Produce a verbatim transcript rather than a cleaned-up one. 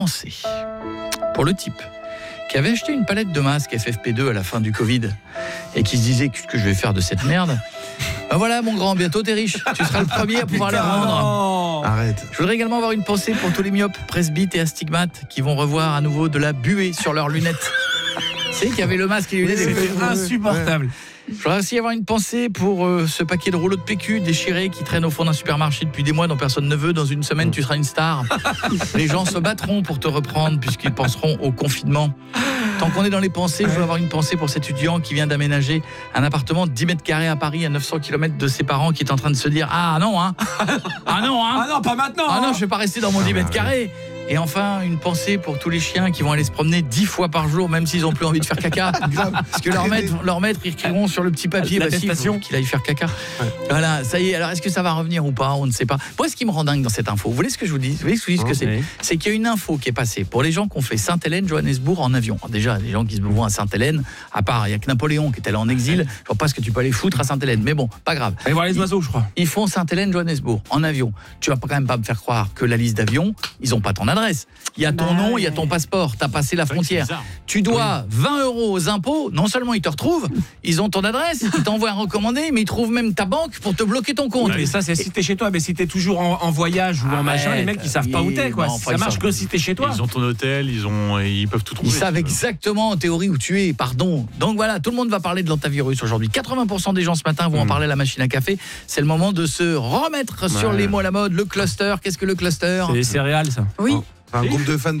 pensée pour le type qui avait acheté une palette de masques F F P deux à la fin du Covid et qui se disait qu'est-ce que je vais faire de cette merde. Ben voilà mon grand, bientôt t'es riche, tu seras le premier à pouvoir les rendre. Arrête. Je voudrais également avoir une pensée pour tous les myopes, presbytes et astigmates qui vont revoir à nouveau de la buée sur leurs lunettes. Tu sais qu'il y avait le masque et les lunettes, c'était insupportable. Je voudrais aussi avoir une pensée pour euh, ce paquet de rouleaux de P Q déchirés qui traînent au fond d'un supermarché depuis des mois dont personne ne veut. Dans une semaine, tu seras une star. Les gens se battront pour te reprendre puisqu'ils penseront au confinement. Tant qu'on est dans les pensées, je veux avoir une pensée pour cet étudiant qui vient d'aménager un appartement de dix mètres carrés à Paris à neuf cents kilomètres de ses parents qui est en train de se dire « Ah non, hein Ah non, hein Ah non, pas maintenant. Ah non, hein. je vais pas rester dans mon dix mètres carrés !» Et enfin, une pensée pour tous les chiens qui vont aller se promener dix fois par jour, même s'ils n'ont plus envie de faire caca. Parce que leur maître, leur maître, ils écriront sur le petit papier bah, si, qu'il aille faire caca. Ouais. Voilà, ça y est. Alors, est-ce que ça va revenir ou pas? On ne sait pas. Moi, ce qui me rend dingue dans cette info, vous voulez ce que je vous dis? Vous voulez ce que, je vous dis, ce que c'est? C'est qu'il y a une info qui est passée pour les gens qui ont fait Sainte-Hélène, Johannesburg en avion. Alors déjà, les gens qui se vont à Sainte-Hélène, à part, il y a que Napoléon qui est allé en exil. Je vois pas ce que tu peux aller foutre à Sainte-Hélène, mais bon, pas grave. Allez voir les oiseaux, je crois. Ils font Sainte-Hélène, Johannesburg en avion. Tu vas quand même pas me faire croire que la liste d'avions, ils ont pas ton adresse. Il y a ton nom, il y a ton passeport, tu as passé la frontière. Tu dois vingt euros aux impôts, non seulement ils te retrouvent, ils ont ton adresse, ils t'envoient un recommandé, mais ils trouvent même ta banque pour te bloquer ton compte. Mais ça, c'est si t'es chez toi, mais si t'es toujours en, en voyage ou en machin, les mecs, ils savent pas où t'es, quoi. Non, enfin, ça marche savent... que si t'es chez toi. Ils ont ton hôtel, ils, ont, ils peuvent tout trouver. Ils savent exactement en théorie où tu es, pardon. Donc voilà, tout le monde va parler de l'antivirus aujourd'hui. quatre-vingts pour cent des gens ce matin vont mmh. en parler à la machine à café. C'est le moment de se remettre ouais. sur les mots à la mode. Le cluster, qu'est-ce que le cluster? C'est les céréales, ça. Oui. Un groupe de fans